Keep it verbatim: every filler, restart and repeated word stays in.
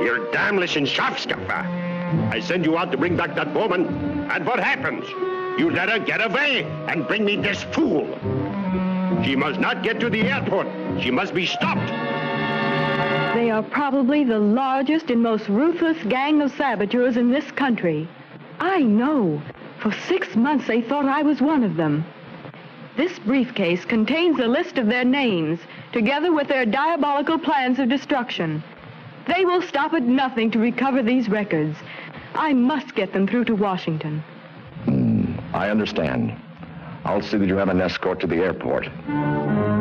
You're damnless and Schafskaffer. I send you out to bring back that woman, and what happens? You let her get away and bring me this fool. She must not get to the airport. She must be stopped. They are probably the largest and most ruthless gang of saboteurs in this country. I know. For six months they thought I was one of them. This briefcase contains a list of their names, together with their diabolical plans of destruction. They will stop at nothing to recover these records. I must get them through to Washington. Mm, I understand. I'll see that you have an escort to the airport.